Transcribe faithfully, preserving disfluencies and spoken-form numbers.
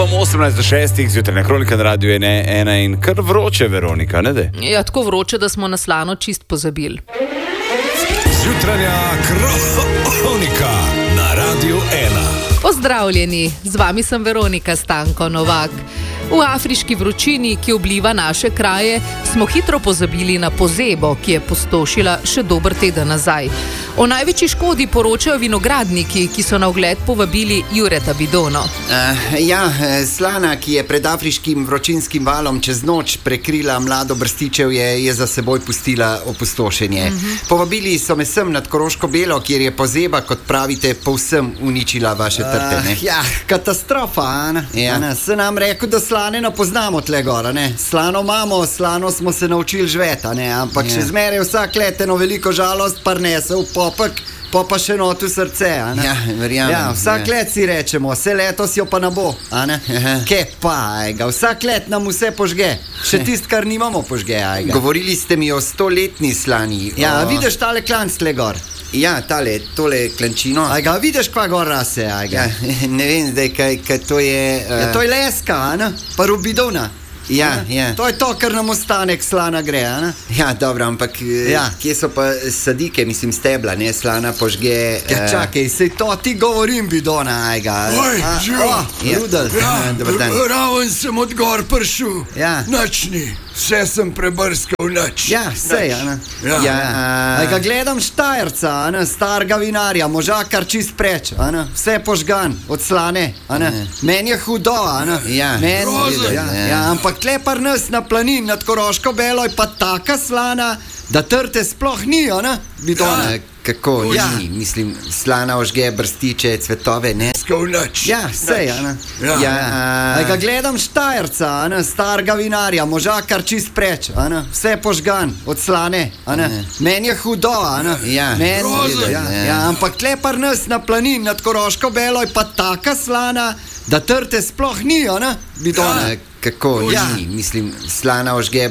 osemnajst do šestih zjutraj na Kronika na Radiu ena in kar vroče, Veronika, ne de? Ja, tako vroče, da smo na slano čist pozabili. Zjutranja Kronika na Radiu ena. Pozdravljeni, z vami sem Veronika Stanko Novak. V afriški vročini, ki obliva naše kraje, smo hitro pozabili na pozebo, ki je pustošila še dober teden nazaj. O največji škodi poročajo vinogradniki, ki so na ogled povabili Jureta Bidono. Uh, ja, slana, ki je pred afriškim vročinskim valom čez noč prekrila mlado brstičev, je, je za seboj pustila opustošenje. Uh-huh. Povabili so me sem nad Koroško Belo, kjer je pozeba, kot pravite, povsem uničila vaše trte. Uh, ja, katastrofa, Ana. Ja. Ana, se nam rekel, da slane ne poznamo tle gora, ne. Slano imamo, slano smo se naučili žveta, ne, ampak ja. Še zmeraj vsak let eno veliko žalost parnese v popek, pa pa še notu srce, a ne? Ja, verjamem. Ja, vsak ja. let si rečemo, vse letos jo pa ne bo, a ne? Ke pa, ajga, vsak let nam vse požge, še tist, kar nimamo požge, ajga. Govorili ste mi o stoletni slani. Ja, o... vidiš tale klanc tle gor? Ja, tale, tole klančino. Ajga, vidiš kva gor rase, ajga? Ja, ne vem zdaj, kaj, kaj to je... Uh... Ja, to je leska, a ne? Pa rubidona. Ja, ja. To je to, kar nam ostanek slana gre, a ne? Ja, dobro, ampak ja. Kje so pa sadike, mislim stebla, ne, slana požge... Ja, uh... čakaj, sej to ti govorim, Bidona, ajga. Oj, živo, ja. Rudel, ja, dober dan. Raven sem od gor pršel, ja. Načni, vse sem prebrskal, nač. Ja, sej, a ne? Ja, ja uh... ajga, gledam Štajerca, a ne, starga vinarja, moža kar čist preč, a ne, vse požgan, od slane, a ne, meni je hudo, a ne, ja, meni, ja, ja, ampak tle par nas na planin nad Koroško Belo je pa taka slana, da trte sploh ni, a ne, Bidona? Ja. Kako ja. Ni, mislim, slana ožge brstiče, cvetove, ne? Skovnač. Ja, sej, a ne? Ja, ja uh... ajga, gledam Štajerca, a ne, starga vinarja, moža kar čist preč, a ne, vse požgan, od slane, a ne, ne. Meni je hudo, a ne, ja, meni, ja, ja. Ja, ampak tle par nas na planin nad Koroško Belo je pa taka slana, da trte sploh ni, a ne, Bidona? Ja. Kako ja. Ni, mislim, slana ožge